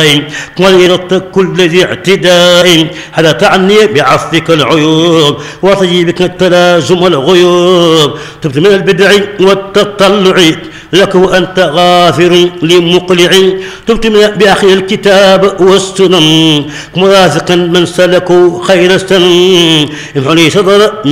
الأعداء وليرد كل ذي اعتداء هذا تعني بعفك العيوب وطيبك التلازم والغيوب تبت من البدع والتطلع لك وأنت غافر لمقلع تبت بأخي الكتاب والسنن مرافقا من سلكوا خير السنن امحني صدر